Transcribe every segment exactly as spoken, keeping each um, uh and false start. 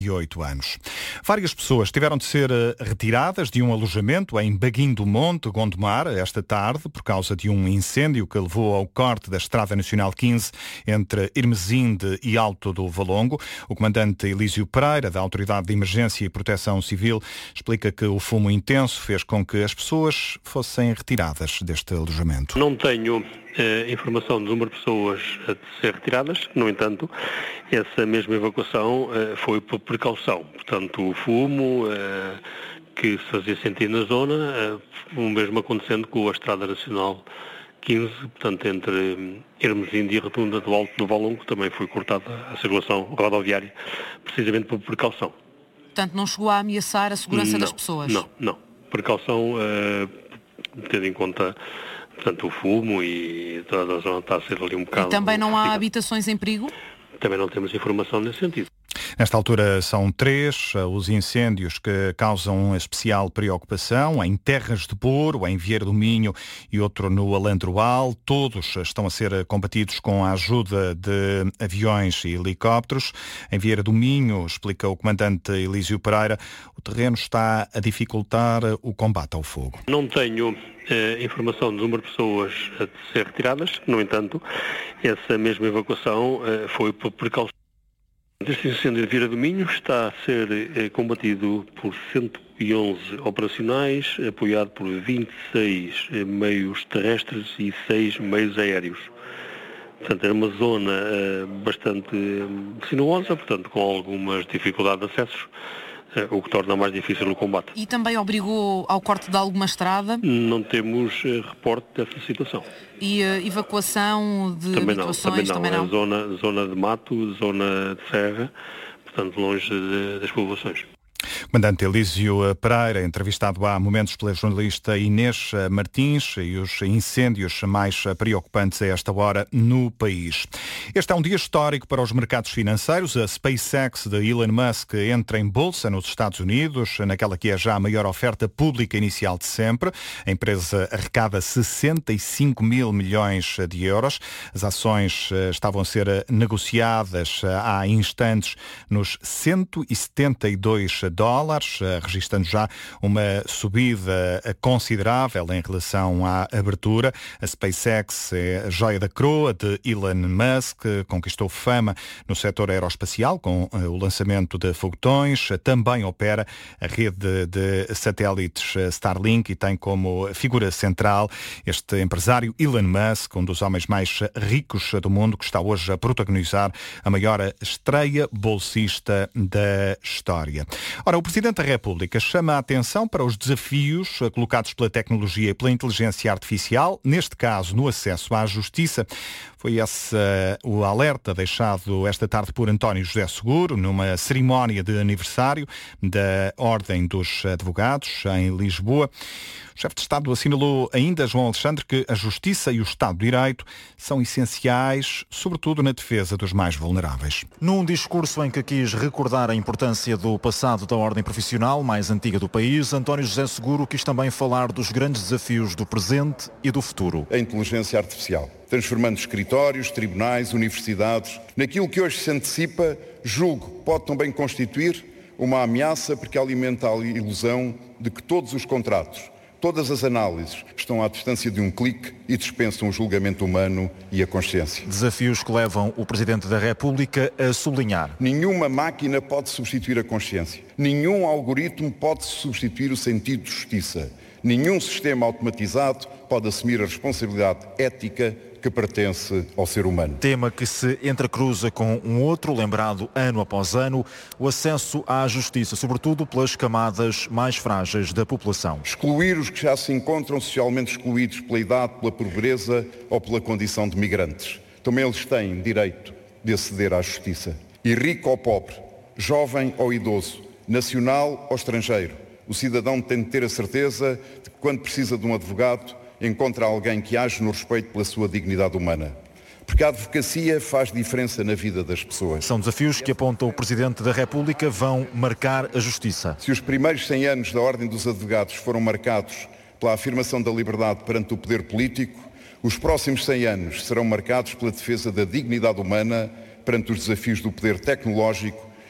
oito anos. Várias pessoas tiveram de ser retiradas de um alojamento em Baguim do Monte, Gondomar, esta tarde, por causa de um incêndio que levou ao corte da Estrada Nacional quinze entre Irmesinde e Alto do Valongo. O comandante Elísio Pereira, da Autoridade de Emergência e Proteção Civil, explica que o fumo intenso fez com que as pessoas fossem retiradas deste alojamento. Não tenho eh, informação do número de pessoas a ser retiradas, no entanto, essa mesma evacuação eh, foi por precaução. Portanto, o fumo eh, que se fazia sentir na zona, eh, o mesmo acontecendo com a Estrada Nacional quinze, portanto, entre Irmesinde e a Rotunda do Alto do Valongo, também foi cortada a circulação rodoviária, precisamente por precaução. Portanto, não chegou a ameaçar a segurança não, das pessoas? Não, não. Precaução, uh, tendo em conta, portanto, o fumo e toda a zona está a ser ali um bocado... E também não há habitações em perigo? Também não temos informação nesse sentido. Nesta altura são três os incêndios que causam especial preocupação, em Terras de Boro, em Vieira do Minho e outro no Alandroal. Todos estão a ser combatidos com a ajuda de aviões e helicópteros. Em Vieira do Minho, explica o comandante Elísio Pereira, o terreno está a dificultar o combate ao fogo. Não tenho eh, informação do número de pessoas a ser retiradas, no entanto, essa mesma evacuação eh, foi por precaução. Este incêndio de Vieira do Minho está a ser eh, combatido por cento e onze operacionais, apoiado por vinte e seis eh, meios terrestres e seis meios aéreos. Portanto, é uma zona eh, bastante eh, sinuosa, portanto, com algumas dificuldades de acesso, eh, o que torna mais difícil o combate. E também obrigou ao corte de alguma estrada? Não temos eh, reporte dessa situação. E uh, evacuação de também não, habitações? também não, também não. É zona, zona de mato, zona de serra, portanto longe de, das populações. Comandante Elísio Pereira, entrevistado há momentos pela jornalista Inês Martins, e os incêndios mais preocupantes a esta hora no país. Este é um dia histórico para os mercados financeiros. A SpaceX de Elon Musk entra em bolsa nos Estados Unidos, naquela que é já a maior oferta pública inicial de sempre. A empresa arrecada sessenta e cinco mil milhões de euros. As ações estavam a ser negociadas há instantes nos cento e setenta e dois dólares, registrando já uma subida considerável em relação à abertura. A SpaceX é a joia da coroa de Elon Musk, conquistou fama no setor aeroespacial com o lançamento de foguetões, também opera a rede de satélites Starlink e tem como figura central este empresário Elon Musk, um dos homens mais ricos do mundo, que está hoje a protagonizar a maior estreia bolsista da história. Ora, o Presidente da República chama a atenção para os desafios colocados pela tecnologia e pela inteligência artificial, neste caso no acesso à justiça. Foi esse uh, o alerta deixado esta tarde por António José Seguro, numa cerimónia de aniversário da Ordem dos Advogados, em Lisboa. O chefe de Estado assinalou ainda, João Alexandre, que a justiça e o Estado de Direito são essenciais, sobretudo na defesa dos mais vulneráveis. Num discurso em que quis recordar a importância do passado da ordem profissional mais antiga do país, António José Seguro quis também falar dos grandes desafios do presente e do futuro. A inteligência artificial, transformando escritórios, tribunais, universidades, naquilo que hoje se antecipa, julgo, pode também constituir uma ameaça, porque alimenta a ilusão de que todos os contratos, todas as análises estão à distância de um clique e dispensam o julgamento humano e a consciência. Desafios que levam o Presidente da República a sublinhar. Nenhuma máquina pode substituir a consciência. Nenhum algoritmo pode substituir o sentido de justiça. Nenhum sistema automatizado pode assumir a responsabilidade ética que pertence ao ser humano. Tema que se entrecruza com um outro, lembrado ano após ano, o acesso à justiça, sobretudo pelas camadas mais frágeis da população. Excluir os que já se encontram socialmente excluídos pela idade, pela pobreza ou pela condição de migrantes. Também eles têm direito de aceder à justiça. E rico ou pobre, jovem ou idoso, nacional ou estrangeiro, o cidadão tem de ter a certeza de que, quando precisa de um advogado, encontra alguém que age no respeito pela sua dignidade humana. Porque a advocacia faz diferença na vida das pessoas. São desafios que, aponta o Presidente da República, vão marcar a justiça. Se os primeiros cem anos da Ordem dos Advogados foram marcados pela afirmação da liberdade perante o poder político, os próximos cem anos serão marcados pela defesa da dignidade humana perante os desafios do poder tecnológico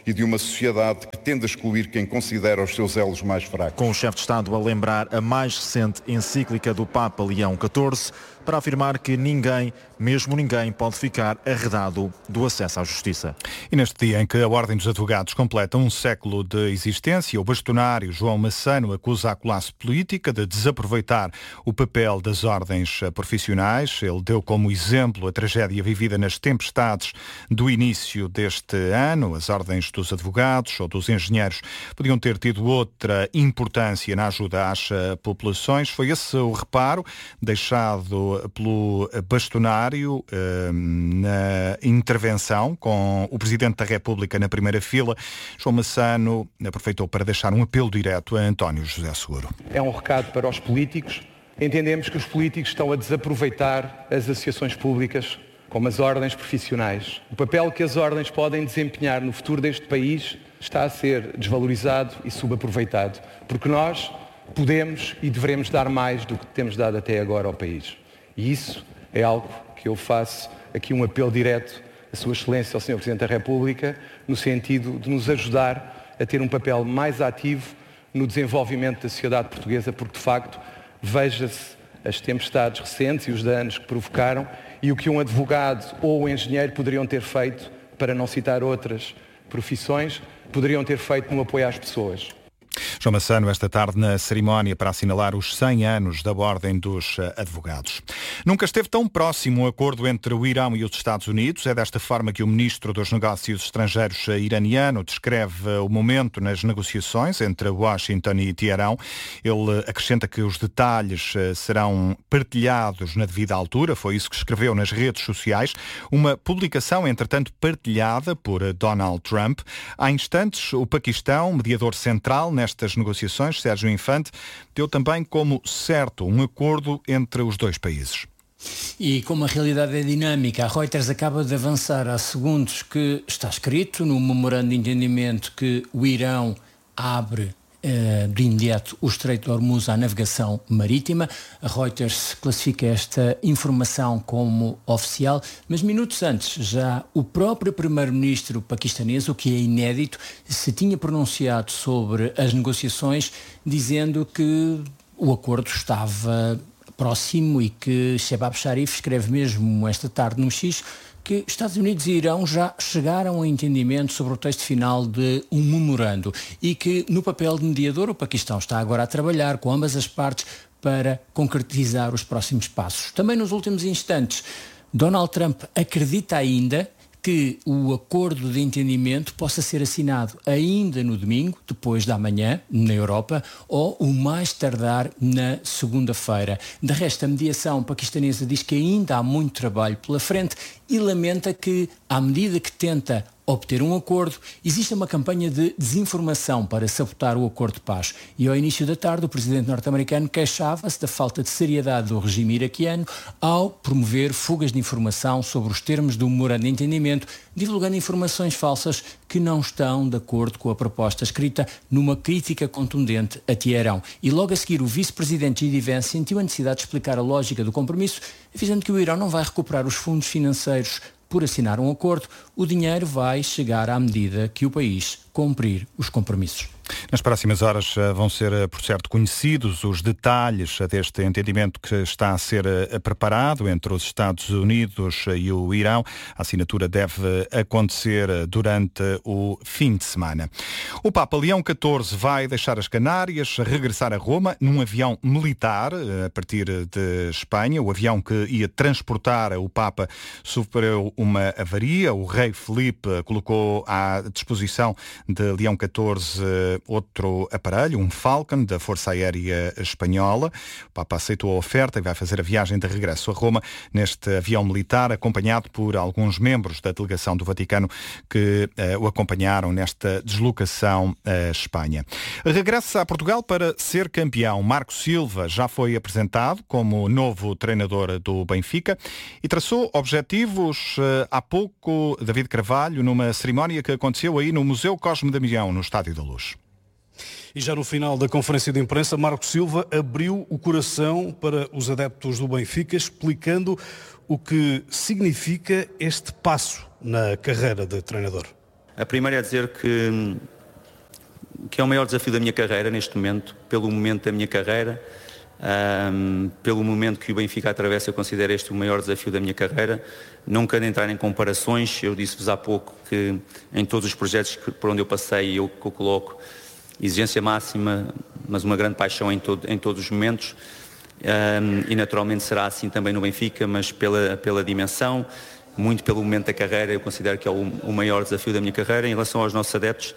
e de uma sociedade que tende a excluir quem considera os seus elos mais fracos. Com o chefe de Estado a lembrar a mais recente encíclica do Papa Leão catorze para afirmar que ninguém, mesmo ninguém, pode ficar arredado do acesso à justiça. E neste dia em que a Ordem dos Advogados completa um século de existência, o bastonário João Massano acusa a classe política de desaproveitar o papel das ordens profissionais. Ele deu como exemplo a tragédia vivida nas tempestades do início deste ano. As ordens dos advogados ou dos engenheiros podiam ter tido outra importância na ajuda às populações. Foi esse o reparo deixado pelo bastonário eh, na intervenção com o Presidente da República na primeira fila. João Massano aproveitou para deixar um apelo direto a António José Seguro. É um recado para os políticos. Entendemos que os políticos estão a desaproveitar as associações públicas como as ordens profissionais. O papel que as ordens podem desempenhar no futuro deste país está a ser desvalorizado e subaproveitado, porque nós podemos e devemos dar mais do que temos dado até agora ao país. E isso é algo que eu faço aqui um apelo direto à Sua Excelência, ao senhor Presidente da República, no sentido de nos ajudar a ter um papel mais ativo no desenvolvimento da sociedade portuguesa, porque de facto veja-se as tempestades recentes e os danos que provocaram e o que um advogado ou um engenheiro poderiam ter feito, para não citar outras profissões, poderiam ter feito no apoio às pessoas. João Massano, esta tarde na cerimónia para assinalar os cem anos da Ordem dos Advogados. Nunca esteve tão próximo um acordo entre o Irão e os Estados Unidos. É desta forma que o Ministro dos Negócios Estrangeiros iraniano descreve o momento nas negociações entre Washington e Teherão. Ele acrescenta que os detalhes serão partilhados na devida altura. Foi isso que escreveu nas redes sociais. Uma publicação, entretanto, partilhada por Donald Trump. Há instantes, o Paquistão, mediador central nestas negociações, Sérgio Infante, deu também como certo um acordo entre os dois países. E como a realidade é dinâmica, a Reuters acaba de avançar há segundos que está escrito no memorando de entendimento que o Irão abre eh, de imediato o Estreito de Hormuz à navegação marítima. A Reuters classifica esta informação como oficial, mas minutos antes já o próprio primeiro-ministro paquistanês, o que é inédito, se tinha pronunciado sobre as negociações, dizendo que o acordo estava próximo e que Shehbaz Sharif escreve mesmo esta tarde no X que Estados Unidos e Irão já chegaram a entendimento sobre o texto final de um memorando e que no papel de mediador o Paquistão está agora a trabalhar com ambas as partes para concretizar os próximos passos. Também nos últimos instantes, Donald Trump acredita ainda que o acordo de entendimento possa ser assinado ainda no domingo, depois da manhã, na Europa, ou o mais tardar na segunda-feira. De resto, a mediação paquistanesa diz que ainda há muito trabalho pela frente e lamenta que, à medida que tenta obter um acordo, existe uma campanha de desinformação para sabotar o acordo de paz. E ao início da tarde, o presidente norte-americano queixava-se da falta de seriedade do regime iraquiano ao promover fugas de informação sobre os termos do memorando de entendimento, divulgando informações falsas que não estão de acordo com a proposta escrita, numa crítica contundente a Teherão. E logo a seguir, o vice-presidente J D Vance sentiu a necessidade de explicar a lógica do compromisso, avisando que o Irão não vai recuperar os fundos financeiros por assinar um acordo. O dinheiro vai chegar à medida que o país cumprir os compromissos. Nas próximas horas vão ser, por certo, conhecidos os detalhes deste entendimento que está a ser preparado entre os Estados Unidos e o Irão. A assinatura deve acontecer durante o fim de semana. O Papa Leão catorze vai deixar as Canárias, regressar a Roma num avião militar a partir de Espanha. O avião que ia transportar o Papa sofreu uma avaria. O rei Filipe colocou à disposição de Leão catorze outro aparelho, um Falcon da Força Aérea Espanhola. O Papa aceitou a oferta e vai fazer a viagem de regresso a Roma neste avião militar, acompanhado por alguns membros da delegação do Vaticano que uh, o acompanharam nesta deslocação à Espanha. Regressa a Portugal para ser campeão. Marco Silva já foi apresentado como novo treinador do Benfica e traçou objetivos uh, há pouco David Carvalho numa cerimónia que aconteceu aí no Museu Cosme Damião, no Estádio da Luz. E já no final da conferência de imprensa, Marco Silva abriu o coração para os adeptos do Benfica, explicando o que significa este passo na carreira de treinador. A primeira é dizer que, que é o maior desafio da minha carreira neste momento, pelo momento da minha carreira, um, pelo momento que o Benfica atravessa, eu considero este o maior desafio da minha carreira. Não quero entrar em comparações, eu disse-vos há pouco que em todos os projetos que, por onde eu passei, eu, que eu coloco exigência máxima, mas uma grande paixão em, todo, em todos os momentos. Um, e naturalmente será assim também no Benfica, mas pela, pela dimensão, muito pelo momento da carreira, eu considero que é o, o maior desafio da minha carreira. Em relação aos nossos adeptos,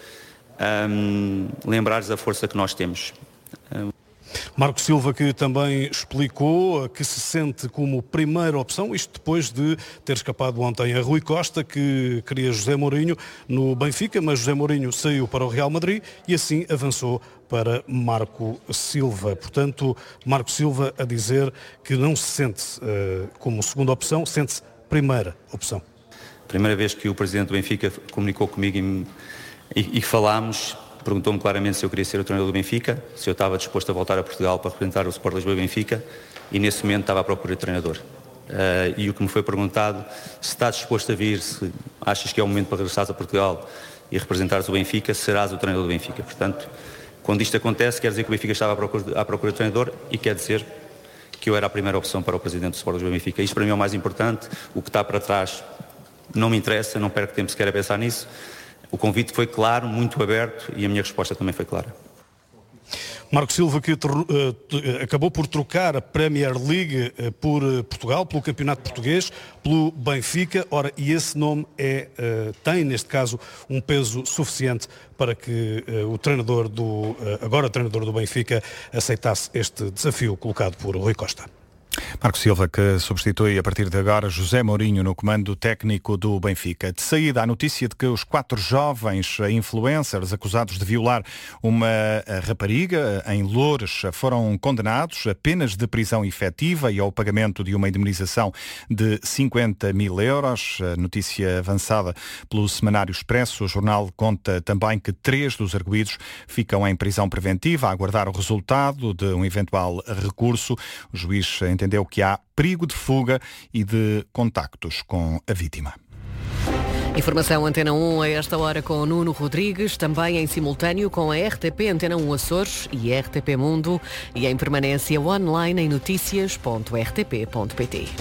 um, lembrar-lhes a força que nós temos. Um... Marco Silva, que também explicou que se sente como primeira opção, isto depois de ter escapado ontem a Rui Costa, que queria José Mourinho no Benfica, mas José Mourinho saiu para o Real Madrid e assim avançou para Marco Silva. Portanto, Marco Silva a dizer que não se sente uh, como segunda opção, sente-se primeira opção. Primeira vez que o Presidente do Benfica comunicou comigo e, e, e falámos, perguntou-me claramente se eu queria ser o treinador do Benfica, se eu estava disposto a voltar a Portugal para representar o Sport Lisboa e Benfica, e nesse momento estava à procura de treinador. Uh, e o que me foi perguntado, se estás disposto a vir, se achas que é o momento para regressares a Portugal e representares o Benfica, serás o treinador do Benfica. Portanto, quando isto acontece, quer dizer que o Benfica estava à procura, à procura de treinador e quer dizer que eu era a primeira opção para o Presidente do Sport Lisboa e Benfica. Isto para mim é o mais importante. O que está para trás não me interessa, não perco tempo sequer a pensar nisso. O convite foi claro, muito aberto, e a minha resposta também foi clara. Marco Silva, que uh, acabou por trocar a Premier League uh, por uh, Portugal, pelo Campeonato Português, pelo Benfica. Ora, e esse nome é, uh, tem, neste caso, um peso suficiente para que uh, o treinador do, uh, agora treinador do Benfica, aceitasse este desafio colocado por Rui Costa. Marco Silva, que substitui a partir de agora José Mourinho no comando técnico do Benfica. De saída, a notícia de que os quatro jovens influencers acusados de violar uma rapariga em Loures foram condenados a penas de prisão efetiva e ao pagamento de uma indemnização de cinquenta mil euros. A notícia avançada pelo Semanário Expresso. O jornal conta também que três dos arguidos ficam em prisão preventiva a aguardar o resultado de um eventual recurso. O juiz entendeu entendeu que há perigo de fuga e de contactos com a vítima. Informação Antena um a esta hora com Nuno Rodrigues, também em simultâneo com a R T P Antena um Açores e a R T P Mundo e em permanência online em noticias ponto r t p ponto p t.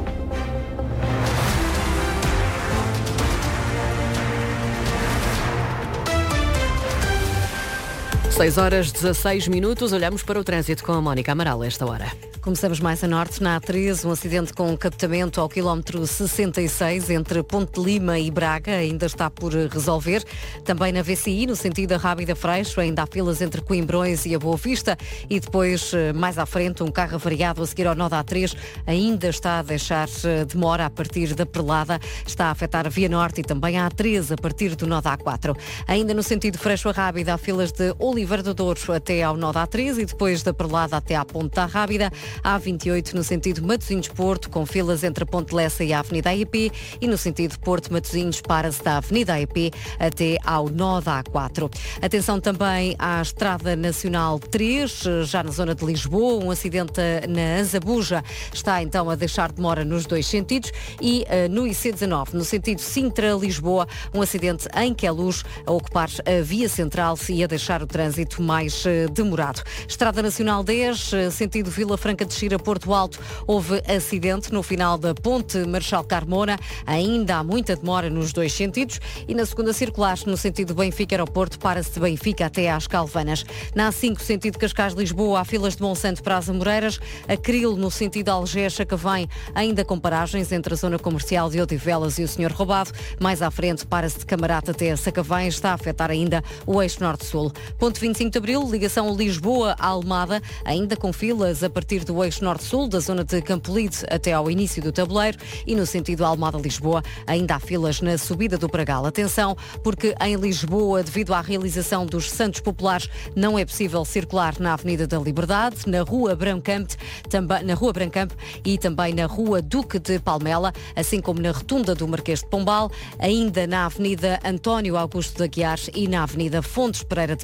seis horas dezasseis minutos, olhamos para o trânsito com a Mónica Amaral a esta hora. Começamos mais a norte, na A treze, um acidente com captamento ao quilómetro sessenta e seis entre Ponte de Lima e Braga, ainda está por resolver. Também na V C I, no sentido da Rábida Freixo, ainda há filas entre Coimbrões e a Boa Vista e depois, mais à frente, um carro avariado a seguir ao nó da A três, ainda está a deixar demora a partir da Perlada, está a afetar a Via Norte e também a A treze a partir do nó da A quatro. Ainda no sentido Freixo a Rábida, há filas de Oliveira do Douro até ao nó da A treze e depois da Perlada até à Ponte da Rábida. A A vinte e oito no sentido Matosinhos-Porto, com filas entre a Ponte Lessa e a Avenida A E P e no sentido Porto-Matosinhos para-se da Avenida A E P até ao nó da A quatro. Atenção também à Estrada Nacional três, já na zona de Lisboa, um acidente na Azabuja está então a deixar demora nos dois sentidos e uh, no I C dezanove, no sentido Sintra-Lisboa, um acidente em Queluz a ocupar a via central e a deixar o trânsito mais uh, demorado. Estrada Nacional dez, uh, sentido Vila Franca de Xira, Porto Alto, houve acidente no final da Ponte Marechal Carmona, ainda há muita demora nos dois sentidos e na segunda circular, no sentido Benfica-Aeroporto, para-se de Benfica até às Calvanas. Na A cinco, sentido Cascais-Lisboa, há filas de Monsanto para as Amoreiras, Acril no sentido Algés-Sacavém, ainda com paragens entre a zona comercial de Odivelas e o Senhor Roubado, mais à frente para-se de Camarate até a Sacavém, está a afetar ainda o eixo norte-sul. Ponto vinte e cinco de Abril, ligação Lisboa-Almada, ainda com filas a partir do eixo norte-sul, da zona de Campolide até ao início do tabuleiro e no sentido Almada-Lisboa, ainda há filas na subida do Pragal. Atenção, porque em Lisboa, devido à realização dos Santos Populares, não é possível circular na Avenida da Liberdade, na Rua Brancamp, também, na Rua Brancamp e também na Rua Duque de Palmela, assim como na Rotunda do Marquês de Pombal, ainda na Avenida António Augusto de Aguiar e na Avenida Fontes Pereira de Melo.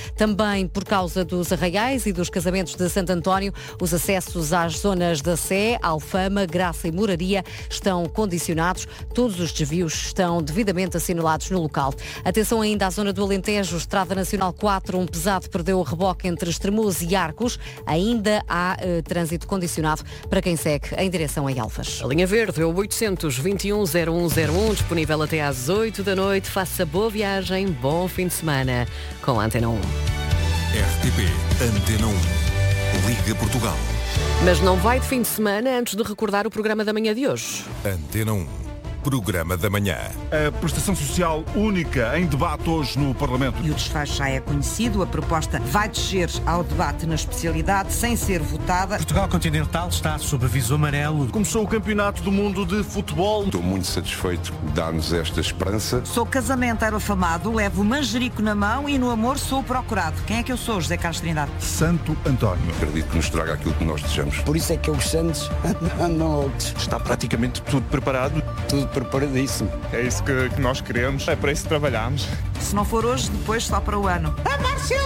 Também por causa dos arraiais e dos casamentos de Santo António, os acessos às zonas da Sé, Alfama, Graça e Moraria estão condicionados. Todos os desvios estão devidamente assinalados no local. Atenção ainda à zona do Alentejo, Estrada Nacional quatro, um pesado perdeu o reboque entre Estremoz e Arcos. Ainda há uh, trânsito condicionado para quem segue em direção a Elvas. A linha verde é o oitocentos, vinte e um, zero um zero um, disponível até às oito da noite. Faça boa viagem, bom fim de semana com a Antena um. R T P Antena um. Liga Portugal. Mas não vai de fim de semana antes de recordar o programa da manhã de hoje. Antena um. Programa da manhã. A prestação social única em debate hoje no Parlamento. E o desfecho já é conhecido. A proposta vai descer ao debate na especialidade sem ser votada. Portugal Continental está sob aviso amarelo. Começou o Campeonato do Mundo de Futebol. Estou muito satisfeito de dar-nos esta esperança. Sou casamenteiro afamado, levo o manjerico na mão e no amor sou procurado. Quem é que eu sou, José Carlos Trindade? Santo António. Acredito que nos traga aquilo que nós desejamos. Por isso é que os Santos andam outros. Está praticamente tudo preparado. Tudo preparadíssimo. É isso que, que nós queremos, é para isso que trabalhamos. Se não for hoje, depois só para o ano. A Marcelinda!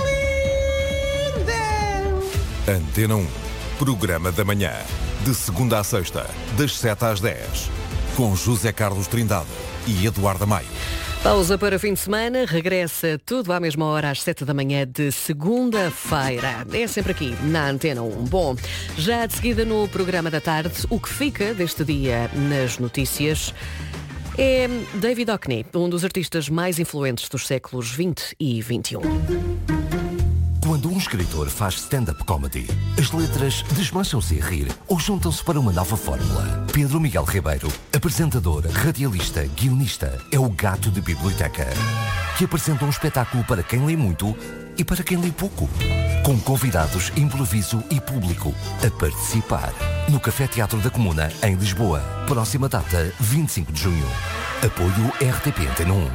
Antena um, programa da manhã, de segunda a sexta, das sete às dez, com José Carlos Trindade e Eduardo Maio. Pausa para fim de semana, regressa tudo à mesma hora às sete da manhã de segunda-feira. É sempre aqui, na Antena um. Bom, já de seguida no programa da tarde, o que fica deste dia nas notícias é David Hockney, um dos artistas mais influentes dos séculos vinte e vinte e um. Quando um escritor faz stand-up comedy, as letras desmancham-se a rir ou juntam-se para uma nova fórmula. Pedro Miguel Ribeiro, apresentador, radialista, guionista, é o gato de biblioteca, que apresenta um espetáculo para quem lê muito e para quem lê pouco. Com convidados, improviso e público a participar. No Café Teatro da Comuna, em Lisboa. Próxima data, vinte e cinco de junho. Apoio R T P Antena um.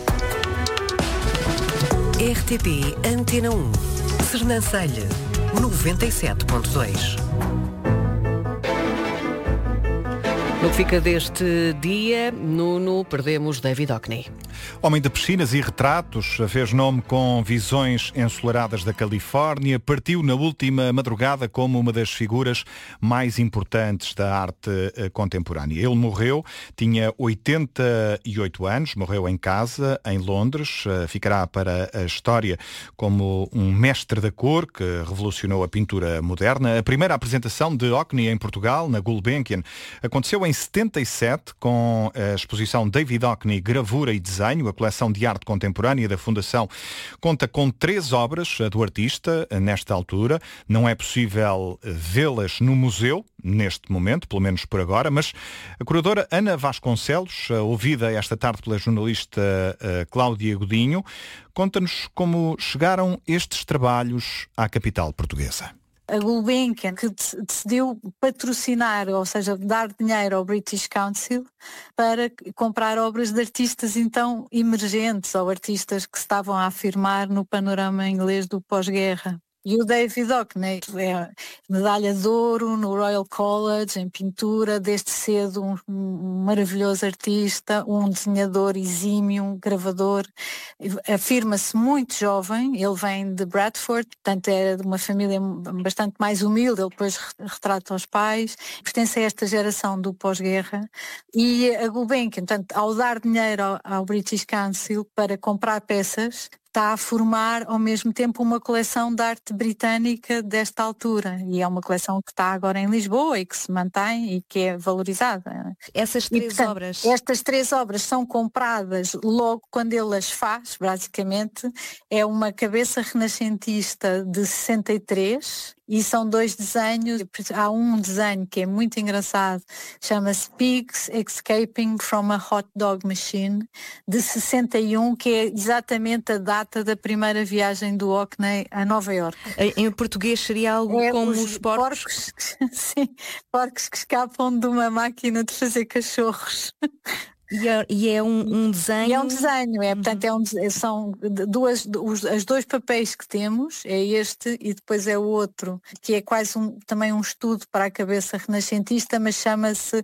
R T P Antena um. Sernancelho, noventa e sete ponto dois. No que fica deste dia, Nuno, perdemos David Hockney. Homem de piscinas e retratos, fez nome com visões ensolaradas da Califórnia, partiu na última madrugada como uma das figuras mais importantes da arte contemporânea. Ele morreu, tinha oitenta e oito anos, morreu em casa, em Londres, ficará para a história como um mestre da cor que revolucionou a pintura moderna. A primeira apresentação de Hockney em Portugal, na Gulbenkian, aconteceu em setenta e sete com a exposição David Hockney, Gravura e Desenho. A coleção de arte contemporânea da Fundação conta com três obras do artista nesta altura. Não é possível vê-las no museu neste momento, pelo menos por agora, mas a curadora Ana Vasconcelos, ouvida esta tarde pela jornalista Cláudia Godinho, conta-nos como chegaram estes trabalhos à capital portuguesa. A Gulbenkian, que decidiu patrocinar, ou seja, dar dinheiro ao British Council para comprar obras de artistas então emergentes ou artistas que se estavam a afirmar no panorama inglês do pós-guerra. E o David Hockney é medalha de ouro no Royal College em pintura, desde cedo um, um maravilhoso artista, um desenhador exímio, um gravador. Afirma-se muito jovem, ele vem de Bradford, portanto é de uma família bastante mais humilde, ele depois retrata os pais, pertence a esta geração do pós-guerra. E a Gulbenkian, portanto, ao dar dinheiro ao, ao British Council para comprar peças, está a formar ao mesmo tempo uma coleção de arte britânica desta altura, e é uma coleção que está agora em Lisboa e que se mantém e que é valorizada. Essas três e, portanto, obras? Estas três obras são compradas logo quando ele as faz, basicamente. É uma cabeça renascentista de sessenta e três e são dois desenhos. Há um desenho que é muito engraçado, chama-se Pigs Escaping from a Hot Dog Machine, de sessenta e um, que é exatamente a data da primeira viagem do Hockney a Nova Iorque. Em, em português seria algo é como os, os porcos? porcos? Sim, porcos que escapam de uma máquina de fazer cachorros. E é, e é um, um desenho. E é um desenho, é, portanto, é um, são duas, os, os dois papéis que temos, é este e depois é o outro, que é quase um, também um estudo para a cabeça renascentista, mas chama-se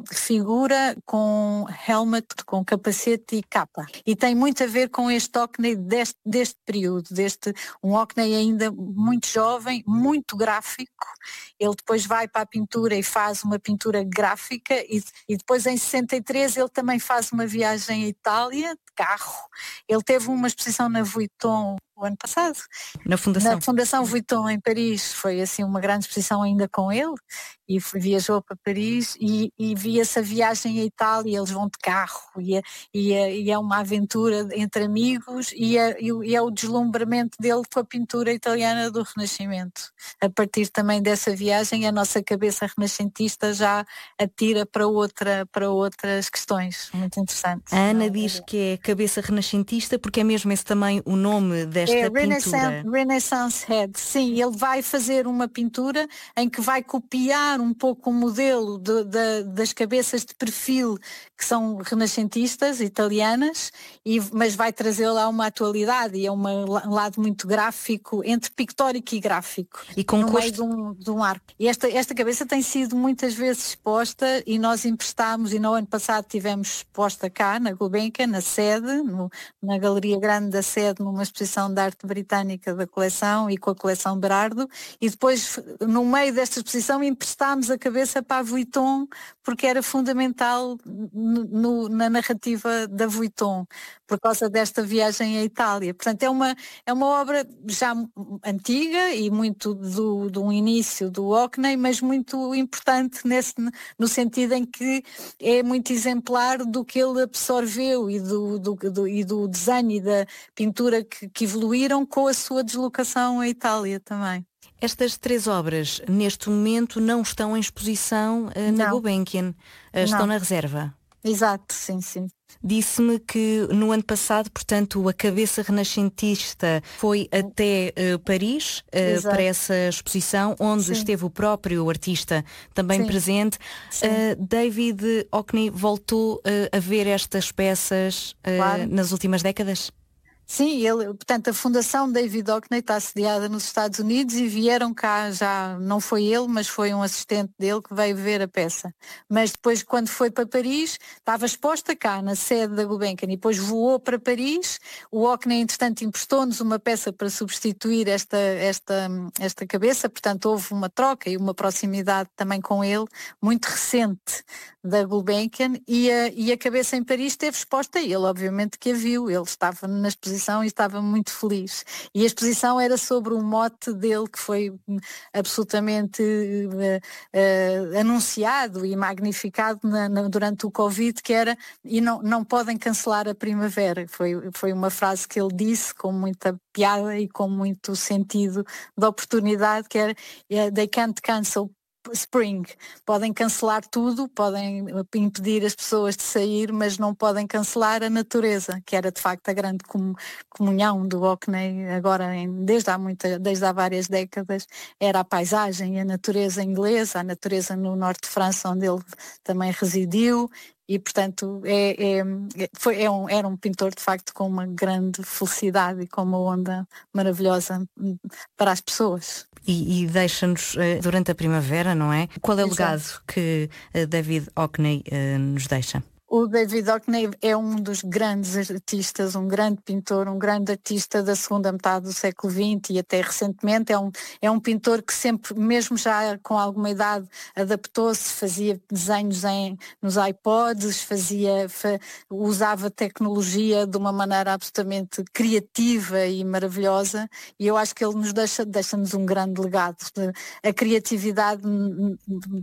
Figura com helmet, com capacete e capa. E tem muito a ver com este Hockney deste, deste período, deste, um Hockney ainda muito jovem, muito gráfico. Ele depois vai para a pintura e faz uma pintura gráfica e, e depois em sessenta e três ele também faz uma viagem à Itália de carro. Ele teve uma exposição na Vuitton o ano passado. Na Fundação. Na Fundação Vuitton em Paris. Foi assim uma grande exposição ainda com ele e foi, viajou para Paris e, e via-se a viagem à Itália, eles vão de carro e é, e é, e é uma aventura entre amigos e é, e é o deslumbramento dele com a pintura italiana do Renascimento. A partir também dessa viagem a nossa cabeça renascentista já atira para, outra, para outras questões muito interessantes. A Ana diz que é cabeça renascentista porque é mesmo esse também o nome desta é pintura. Renaissance, Renaissance Head, sim, ele vai fazer uma pintura em que vai copiar um pouco o modelo de, de, das cabeças de perfil que são renascentistas, italianas, e, mas vai trazer lá uma atualidade e é uma, um lado muito gráfico, entre pictórico e gráfico, e com no custo... meio de um, de um arco. E esta, esta cabeça tem sido muitas vezes exposta e nós emprestámos, e no ano passado tivemos exposta cá na Gulbenkian, na sede, no, na Galeria Grande da sede, numa exposição de arte britânica da coleção e com a coleção Berardo, e depois no meio desta exposição emprestámos a cabeça para a Vuitton porque era fundamental no, no, na narrativa da Vuitton por causa desta viagem à Itália. Portanto é uma, é uma obra já antiga e muito do, do início do Hockney, mas muito importante nesse, no sentido em que é muito exemplar do que ele absorveu e do, do, do, e do desenho e da pintura que, que evoluíram com a sua deslocação à Itália também. Estas três obras, neste momento, não estão em exposição uh, na Gulbenkian, uh, estão na reserva. Exato, sim, sim. Disse-me que no ano passado, portanto, a cabeça renascentista foi até uh, Paris uh, para essa exposição, onde Sim. esteve o próprio artista também Sim. presente. Sim. Uh, David Hockney voltou uh, a ver estas peças uh, claro. nas últimas décadas? Sim, ele, portanto, a Fundação David Hockney está sediada nos Estados Unidos e vieram cá já, não foi ele, mas foi um assistente dele que veio ver a peça. Mas depois, quando foi para Paris, estava exposta cá, na sede da Gulbenkian, e depois voou para Paris. O Hockney, entretanto, emprestou-nos uma peça para substituir esta, esta, esta cabeça, portanto, houve uma troca e uma proximidade também com ele, muito recente, da Gulbenkian, e a, e a cabeça em Paris esteve exposta, e ele obviamente que a viu, ele estava na exposição e estava muito feliz. E a exposição era sobre o mote dele que foi absolutamente uh, uh, anunciado e magnificado na, na, durante o Covid, que era e não, não podem cancelar a primavera. Foi, foi uma frase que ele disse com muita piada e com muito sentido de oportunidade, que era uh, they can't cancel Spring. Podem cancelar tudo, podem impedir as pessoas de sair, mas não podem cancelar a natureza, que era de facto a grande comunhão do Hockney agora, em, desde, há muita, desde há várias décadas, era a paisagem, a natureza inglesa, a natureza no norte de França, onde ele também residiu. E, portanto, é, é, foi, é um, era um pintor, de facto, com uma grande felicidade e com uma onda maravilhosa para as pessoas. E, e deixa-nos, uh, durante a primavera, não é? Qual é o Exato. legado que uh, David Hockney uh, nos deixa? O David Hockney é um dos grandes artistas, um grande pintor, um grande artista da segunda metade do século vinte e até recentemente. É um, é um pintor que sempre, mesmo já com alguma idade, adaptou-se, fazia desenhos em, nos iPods, fazia, fa, usava tecnologia de uma maneira absolutamente criativa e maravilhosa, e eu acho que ele nos deixa, deixa-nos um grande legado. A criatividade num,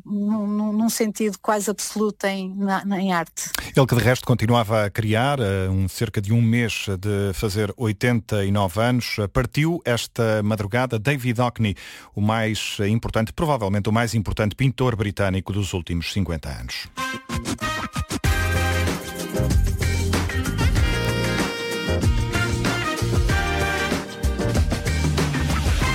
num, num sentido quase absoluto em, na, em arte. Ele que de resto continuava a criar, um, cerca de um mês de fazer oitenta e nove anos, partiu esta madrugada David Hockney, o mais importante, provavelmente o mais importante pintor britânico dos últimos cinquenta anos.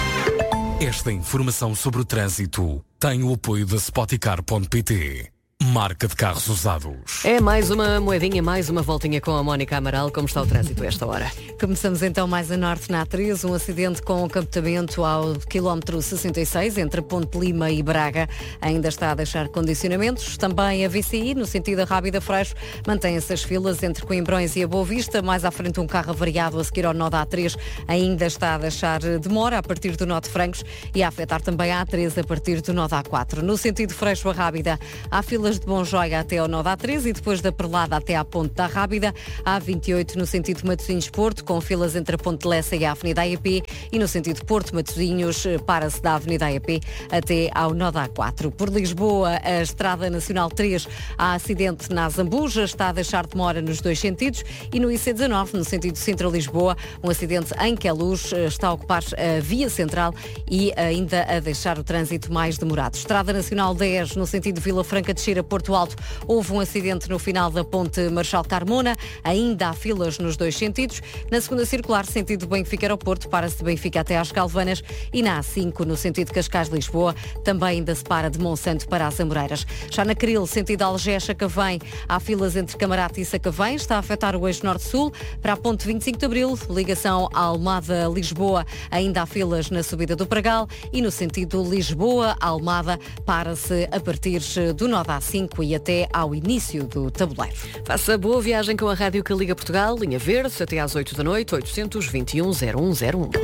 Esta informação sobre o trânsito tem o apoio da Spoticar ponto pt. marca de carros usados. É mais uma moedinha, mais uma voltinha com a Mónica Amaral. Como está o trânsito a esta hora? Começamos então mais a norte na A três, um acidente com captamento ao quilómetro sessenta e seis, entre Ponte Lima e Braga. Ainda está a deixar condicionamentos. Também a V C I, no sentido da Rábida Freixo, mantém-se as filas entre Coimbrões e a Boa Vista. Mais à frente um carro avariado a seguir ao nó da A três ainda está a deixar demora a partir do nó de Francos e a afetar também a A três a partir do nó da A quatro. No sentido Freixo a Rábida, há filas de Bonjoia até ao nó da A três e depois da Perlada até à Ponte da Rábida. A A vinte e oito no sentido Matosinhos-Porto, com filas entre a Ponte de Lessa e a Avenida A E P, e no sentido Porto-Matosinhos, para-se da Avenida A E P até ao nó da A quatro. Por Lisboa, a Estrada Nacional três, há acidente na Zambuja, está a deixar demora nos dois sentidos, e no I C dezanove, no sentido Sintra-Lisboa, um acidente em Queluz está a ocupar a via central e ainda a deixar o trânsito mais demorado. Estrada Nacional dez, no sentido Vila Franca de Xira, Porto Alto, houve um acidente no final da Ponte Marechal Carmona, ainda há filas nos dois sentidos. Na segunda circular, sentido Benfica-Aeroporto, para-se de Benfica até às Calvanas, e na A cinco, no sentido Cascais-Lisboa, também ainda se para de Monsanto para as Amoreiras. Já na Caril, sentido Algés-Sacavém, há filas entre Camarate e Sacavém, está a afetar o eixo norte-sul. Para a ponte vinte e cinco de Abril, ligação à Almada-Lisboa, ainda há filas na subida do Pragal, e no sentido Lisboa-Almada, para-se a partir do nó da A cinco e até ao início do tabuleiro. Faça boa viagem com a Rádio que Liga Portugal, linha verde, até às oito da noite, oitocentos e vinte e um, zero um zero um.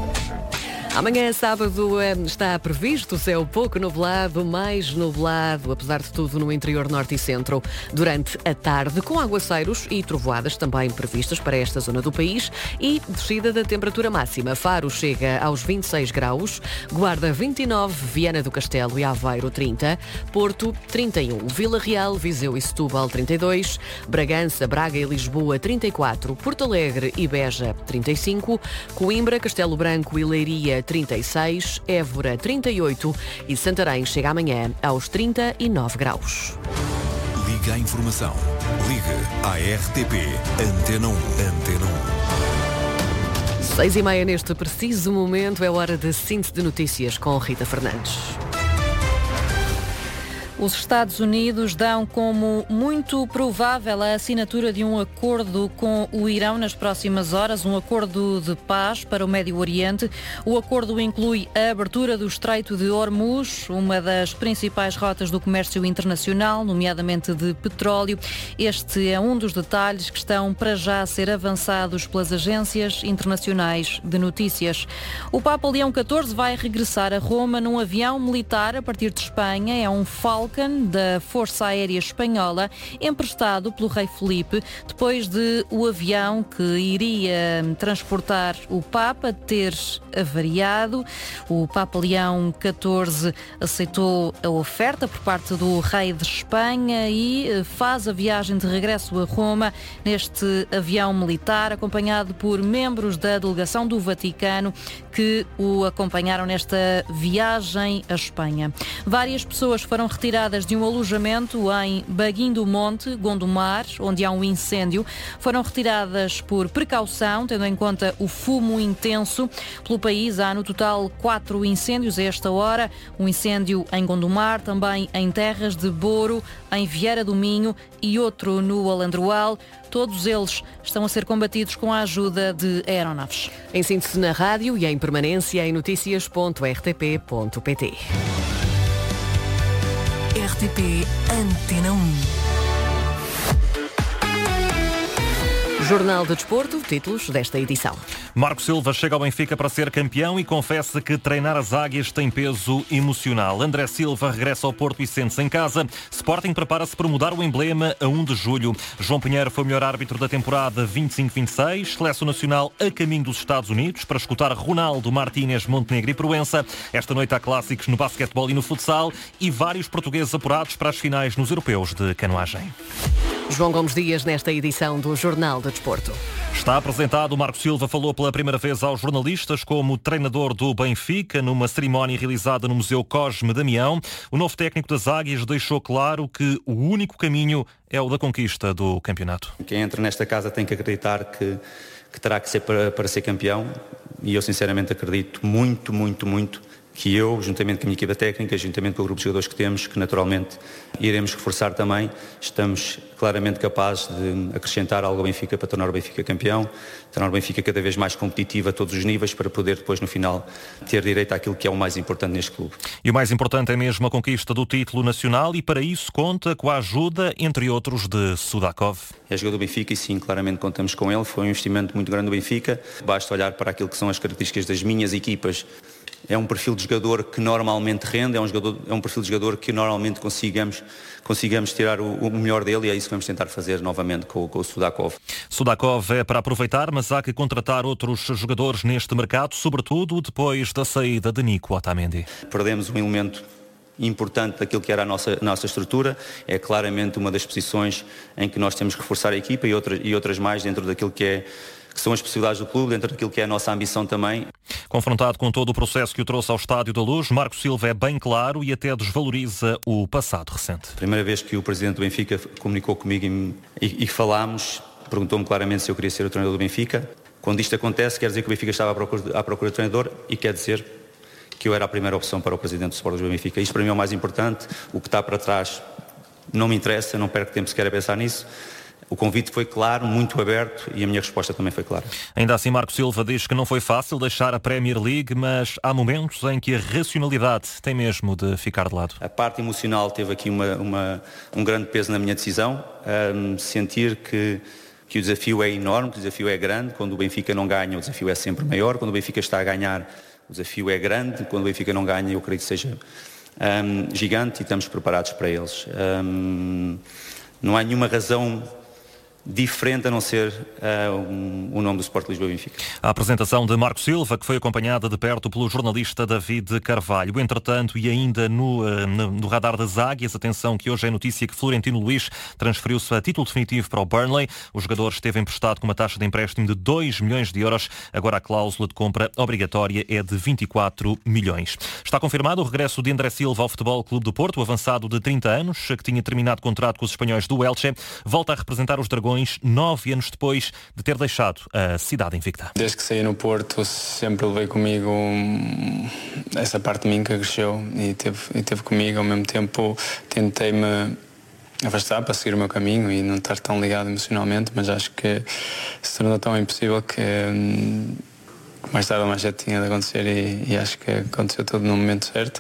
Amanhã, sábado, está previsto céu pouco nublado, mais nublado, apesar de tudo, no interior norte e centro, durante a tarde, com aguaceiros e trovoadas também previstas para esta zona do país, e descida da temperatura máxima. Faro chega aos vinte e seis graus, Guarda vinte e nove, Viana do Castelo e Aveiro trinta, Porto trinta e um, Vila Real, Viseu e Setúbal trinta e dois, Bragança, Braga e Lisboa trinta e quatro, Porto Alegre e Beja trinta e cinco, Coimbra, Castelo Branco e Leiria trinta e seis, Évora trinta e oito e Santarém chega amanhã aos trinta e nove graus. Liga a informação. Liga à R T P Antena um. Antena um. Seis e meia neste preciso momento é hora de síntese de notícias com Rita Fernandes. Os Estados Unidos dão como muito provável a assinatura de um acordo com o Irão nas próximas horas, um acordo de paz para o Médio Oriente. O acordo inclui a abertura do Estreito de Hormuz, uma das principais rotas do comércio internacional, nomeadamente de petróleo. Este é um dos detalhes que estão para já a ser avançados pelas agências internacionais de notícias. O Papa Leão catorze vai regressar a Roma num avião militar a partir de Espanha. É um Falcon da Força Aérea Espanhola, emprestado pelo rei Felipe, depois de o avião que iria transportar o Papa ter avariado. O Papa Leão catorze aceitou a oferta por parte do rei de Espanha e faz a viagem de regresso a Roma neste avião militar, acompanhado por membros da delegação do Vaticano que o acompanharam nesta viagem à Espanha. Várias pessoas foram retiradas de um alojamento em Baguim do Monte, Gondomar, onde há um incêndio. Foram retiradas por precaução, tendo em conta o fumo intenso. Pelo país há no total quatro incêndios a esta hora. Um incêndio em Gondomar, também em Terras de Boro, em Vieira do Minho e outro no Alandroal. Todos eles estão a ser combatidos com a ajuda de aeronaves. Em síntese na rádio e em permanência em notícias ponto r t p ponto p t. R T P Antena um. Jornal de Desporto, títulos desta edição. Marco Silva chega ao Benfica para ser campeão e confessa que treinar as águias tem peso emocional. André Silva regressa ao Porto e sente-se em casa. Sporting prepara-se para mudar o emblema a um de julho. João Pinheiro foi o melhor árbitro da temporada vinte e cinco vinte e seis. Seleção Nacional a caminho dos Estados Unidos para escutar Ronaldo, Martínez, Montenegro e Proença. Esta noite há clássicos no basquetebol e no futsal e vários portugueses apurados para as finais nos europeus de canoagem. João Gomes Dias nesta edição do Jornal de Desporto. Está apresentado. Marco Silva falou pela primeira vez aos jornalistas como treinador do Benfica numa cerimónia realizada no Museu Cosme Damião. O novo técnico das Águias deixou claro que o único caminho é o da conquista do campeonato. Quem entra nesta casa tem que acreditar que, que terá que ser para, para ser campeão e eu sinceramente acredito muito, muito, muito que eu, juntamente com a minha equipa técnica, juntamente com o grupo de jogadores que temos, que naturalmente iremos reforçar também, estamos claramente capazes de acrescentar algo ao Benfica para tornar o Benfica campeão, tornar o Benfica cada vez mais competitivo a todos os níveis, para poder depois no final ter direito àquilo que é o mais importante neste clube. E o mais importante é mesmo a conquista do título nacional, e para isso conta com a ajuda, entre outros, de Sudakov. É jogador do Benfica e sim, claramente contamos com ele, foi um investimento muito grande do Benfica, basta olhar para aquilo que são as características das minhas equipas. É um perfil de jogador que normalmente rende, é um, jogador, é um perfil de jogador que normalmente consigamos, consigamos tirar o, o melhor dele, e é isso que vamos tentar fazer novamente com, com o Sudakov. Sudakov é para aproveitar, mas há que contratar outros jogadores neste mercado, sobretudo depois da saída de Nico Otamendi. Perdemos um elemento importante daquilo que era a nossa, nossa estrutura, é claramente uma das posições em que nós temos que reforçar a equipa, e outras, e outras mais dentro daquilo que é que são as possibilidades do clube, dentro daquilo que é a nossa ambição também. Confrontado com todo o processo que o trouxe ao Estádio da Luz, Marco Silva é bem claro e até desvaloriza o passado recente. Primeira vez que o presidente do Benfica comunicou comigo e, e, e falámos, perguntou-me claramente se eu queria ser o treinador do Benfica. Quando isto acontece, quer dizer que o Benfica estava à procura, à procura de treinador, e quer dizer que eu era a primeira opção para o presidente do Sport do Benfica. Isto para mim é o mais importante. O que está para trás não me interessa, não perco tempo sequer a pensar nisso. O convite foi claro, muito aberto, e a minha resposta também foi clara. Ainda assim, Marco Silva diz que não foi fácil deixar a Premier League, mas há momentos em que a racionalidade tem mesmo de ficar de lado. A parte emocional teve aqui uma, uma, um grande peso na minha decisão. Um, sentir que, que o desafio é enorme, que o desafio é grande. Quando o Benfica não ganha, o desafio é sempre maior. Quando o Benfica está a ganhar, o desafio é grande. Quando o Benfica não ganha, eu creio que seja um, gigante, e estamos preparados para eles. Um, não há nenhuma razão diferente a não ser uh, um, o nome do Sport Lisboa Benfica. A apresentação de Marco Silva, que foi acompanhada de perto pelo jornalista David Carvalho. Entretanto, e ainda no, uh, no radar das águias, atenção que hoje é notícia que Florentino Luís transferiu-se a título definitivo para o Burnley. O jogador esteve emprestado com uma taxa de empréstimo de dois milhões de euros. Agora a cláusula de compra obrigatória é de vinte e quatro milhões. Está confirmado o regresso de André Silva ao Futebol Clube do Porto, o avançado de trinta anos, que tinha terminado contrato com os espanhóis do Elche, volta a representar os Dragões nove anos depois de ter deixado a cidade invicta. Desde que saí no Porto sempre levei comigo essa parte de mim que cresceu e teve, e teve comigo. Ao mesmo tempo tentei-me afastar para seguir o meu caminho e não estar tão ligado emocionalmente, mas acho que se tornou tão impossível que mais tarde ou mais cedo tinha de acontecer, e, e acho que aconteceu tudo no momento certo.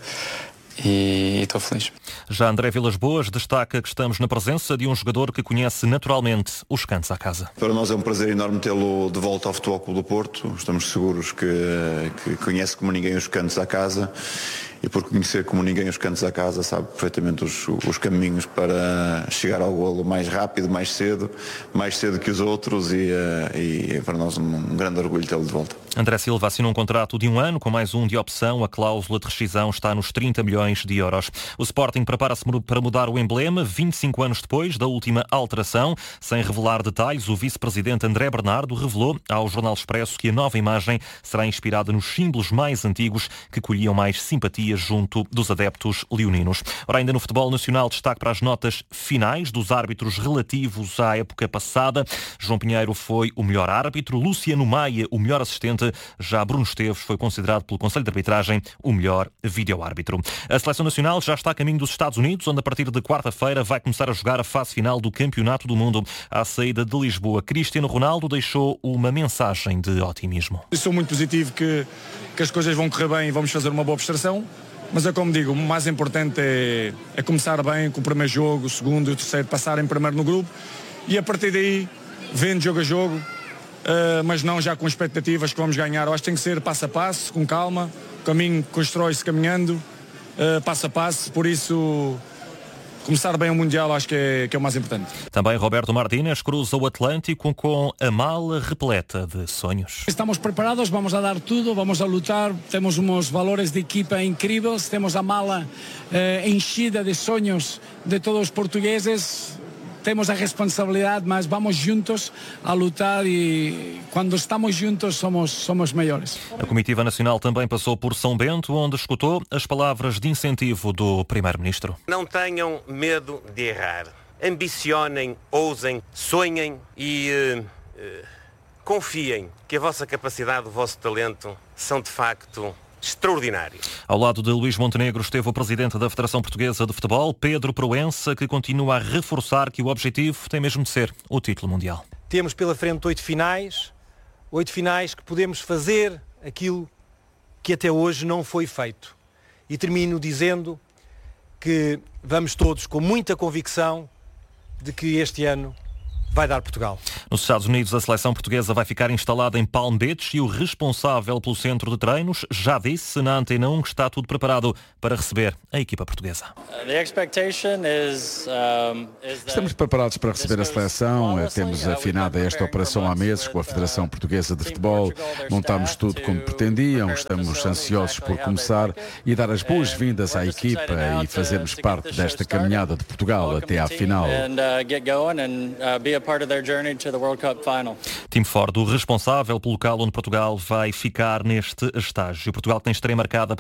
E estou feliz. Já André Vilas Boas destaca que estamos na presença de um jogador que conhece naturalmente os cantos à casa. Para nós é um prazer enorme tê-lo de volta ao Futebol Clube do Porto. Estamos seguros que, que conhece como ninguém os cantos à casa, e por conhecer como ninguém os cantos à casa sabe perfeitamente os, os caminhos para chegar ao golo mais rápido, mais cedo, mais cedo que os outros, e, e é para nós um, um grande orgulho tê-lo de volta. André Silva assinou um contrato de um ano com mais um de opção. A cláusula de rescisão está nos trinta milhões de euros. O Sporting prepara-se para mudar o emblema vinte e cinco anos depois da última alteração. Sem revelar detalhes, o vice-presidente André Bernardo revelou ao Jornal Expresso que a nova imagem será inspirada nos símbolos mais antigos que colhiam mais simpatia junto dos adeptos leoninos. Ora, ainda no futebol nacional, destaque para as notas finais dos árbitros relativos à época passada. João Pinheiro foi o melhor árbitro, Luciano Maia o melhor assistente, já Bruno Esteves foi considerado pelo Conselho de Arbitragem o melhor vídeo-árbitro. A Seleção Nacional já está a caminho dos Estados Unidos, onde a partir de quarta-feira vai começar a jogar a fase final do Campeonato do Mundo. À saída de Lisboa, Cristiano Ronaldo deixou uma mensagem de otimismo. Eu sou muito positivo que, que as coisas vão correr bem e vamos fazer uma boa prestação. Mas é como digo, o mais importante é, é começar bem com o primeiro jogo, o segundo e o terceiro, passar em primeiro no grupo, e a partir daí, vendo jogo a jogo, uh, mas não já com expectativas que vamos ganhar. Eu acho que tem que ser passo a passo, com calma, o caminho constrói-se caminhando, uh, passo a passo, por isso começar bem o Mundial acho que é, que é o mais importante. Também Roberto Martínez cruza o Atlântico com a mala repleta de sonhos. Estamos preparados, vamos a dar tudo, vamos a lutar, temos uns valores de equipa incríveis, temos a mala eh, enchida de sonhos de todos os portugueses. Temos a responsabilidade, mas vamos juntos a lutar, e quando estamos juntos somos, somos melhores. A comitiva nacional também passou por São Bento, onde escutou as palavras de incentivo do primeiro-ministro. Não tenham medo de errar. Ambicionem, ousem, sonhem e uh, uh, confiem que a vossa capacidade, o vosso talento são de facto extraordinário. Ao lado de Luís Montenegro esteve o presidente da Federação Portuguesa de Futebol, Pedro Proença, que continua a reforçar que o objetivo tem mesmo de ser o título mundial. Temos pela frente oito finais, oito finais que podemos fazer aquilo que até hoje não foi feito. E termino dizendo que vamos todos com muita convicção de que este ano vai dar Portugal. Nos Estados Unidos, a seleção portuguesa vai ficar instalada em Palm Beach e o responsável pelo centro de treinos já disse na Antena um que está tudo preparado para receber a equipa portuguesa. Estamos preparados para receber a seleção. Temos afinado esta operação há meses com a Federação Portuguesa de Futebol. Montámos tudo como pretendiam. Estamos ansiosos por começar e dar as boas-vindas à equipa e fazermos parte desta caminhada de Portugal até à final. Tim Ford, o responsável pelo local onde Portugal vai ficar neste estágio. Portugal tem estreia marcada